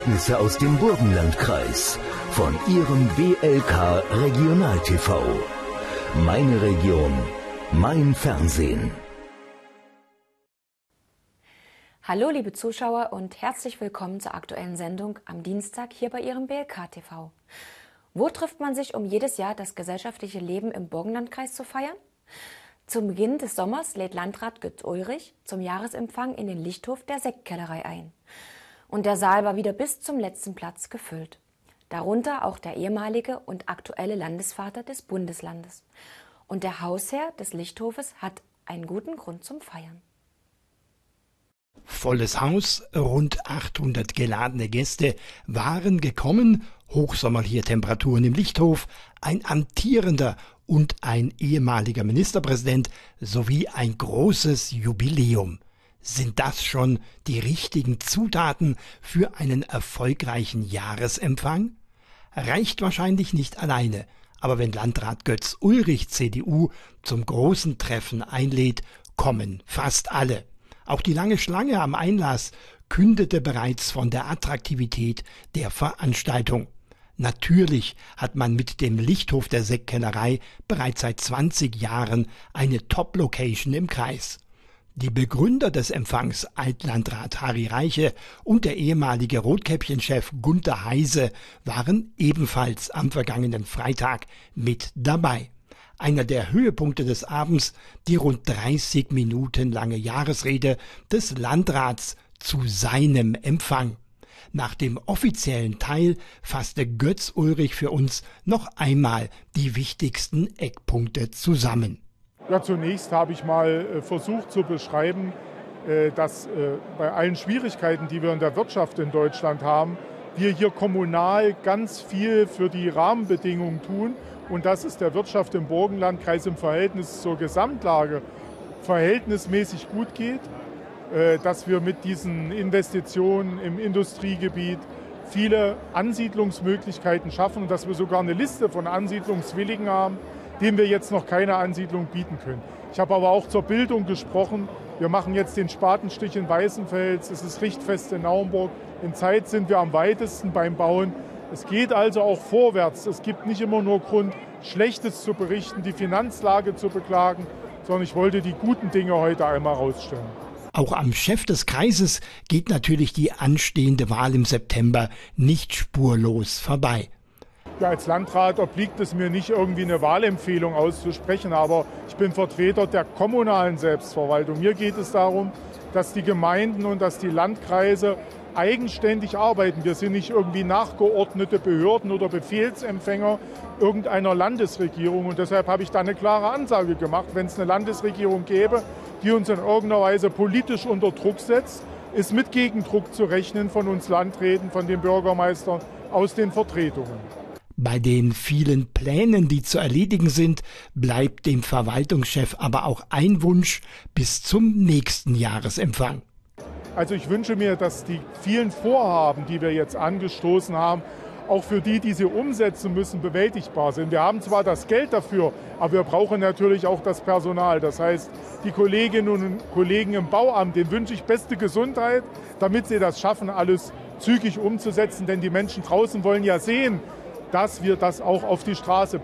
Ergebnisse aus dem Burgenlandkreis von Ihrem BLK Regional TV. Meine Region, mein Fernsehen. Hallo liebe Zuschauer und herzlich willkommen zur aktuellen Sendung am Dienstag hier bei Ihrem BLK TV. Wo trifft man sich, um jedes Jahr das gesellschaftliche Leben im Burgenlandkreis zu feiern? Zum Beginn des Sommers lädt Landrat Götz Ulrich zum Jahresempfang in den Lichthof der Sektkellerei ein. Und der Saal war wieder bis zum letzten Platz gefüllt. Darunter auch der ehemalige und aktuelle Landesvater des Bundeslandes. Und der Hausherr des Lichthofes hat einen guten Grund zum Feiern. Volles Haus, rund 800 geladene Gäste waren gekommen, hochsommerliche Temperaturen im Lichthof, ein amtierender und ein ehemaliger Ministerpräsident sowie ein großes Jubiläum. Sind das schon die richtigen Zutaten für einen erfolgreichen Jahresempfang? Reicht wahrscheinlich nicht alleine, aber wenn Landrat Götz Ulrich CDU zum großen Treffen einlädt, kommen fast alle. Auch die lange Schlange am Einlass kündete bereits von der Attraktivität der Veranstaltung. Natürlich hat man mit dem Lichthof der Sektkellerei bereits seit 20 Jahren eine Top-Location im Kreis. Die Begründer des Empfangs, Altlandrat Harry Reiche und der ehemalige Rotkäppchen-Chef Gunter Heise, waren ebenfalls am vergangenen Freitag mit dabei. Einer der Höhepunkte des Abends, die rund 30 Minuten lange Jahresrede des Landrats zu seinem Empfang. Nach dem offiziellen Teil fasste Götz Ulrich für uns noch einmal die wichtigsten Eckpunkte zusammen. Ja, zunächst habe ich mal versucht zu beschreiben, dass bei allen Schwierigkeiten, die wir in der Wirtschaft in Deutschland haben, wir hier kommunal ganz viel für die Rahmenbedingungen tun und dass es der Wirtschaft im Burgenlandkreis im Verhältnis zur Gesamtlage verhältnismäßig gut geht, dass wir mit diesen Investitionen im Industriegebiet viele Ansiedlungsmöglichkeiten schaffen und dass wir sogar eine Liste von Ansiedlungswilligen haben, denen wir jetzt noch keine Ansiedlung bieten können. Ich habe aber auch zur Bildung gesprochen. Wir machen jetzt den Spatenstich in Weißenfels, es ist Richtfest in Naumburg. In Zeit sind wir am weitesten beim Bauen. Es geht also auch vorwärts. Es gibt nicht immer nur Grund, Schlechtes zu berichten, die Finanzlage zu beklagen, sondern ich wollte die guten Dinge heute einmal rausstellen. Auch am Chef des Kreises geht natürlich die anstehende Wahl im September nicht spurlos vorbei. Ja, als Landrat obliegt es mir nicht, irgendwie eine Wahlempfehlung auszusprechen, aber ich bin Vertreter der kommunalen Selbstverwaltung. Mir geht es darum, dass die Gemeinden und dass die Landkreise eigenständig arbeiten. Wir sind nicht irgendwie nachgeordnete Behörden oder Befehlsempfänger irgendeiner Landesregierung. Und deshalb habe ich da eine klare Ansage gemacht. Wenn es eine Landesregierung gäbe, die uns in irgendeiner Weise politisch unter Druck setzt, ist mit Gegendruck zu rechnen von uns Landräten, von den Bürgermeistern, aus den Vertretungen. Bei den vielen Plänen, die zu erledigen sind, bleibt dem Verwaltungschef aber auch ein Wunsch bis zum nächsten Jahresempfang. Also ich wünsche mir, dass die vielen Vorhaben, die wir jetzt angestoßen haben, auch für die sie umsetzen müssen, bewältigbar sind. Wir haben zwar das Geld dafür, aber wir brauchen natürlich auch das Personal. Das heißt, die Kolleginnen und Kollegen im Bauamt, denen wünsche ich beste Gesundheit, damit sie das schaffen, alles zügig umzusetzen. Denn die Menschen draußen wollen ja sehen, dass wir das auch auf die Straße bringen.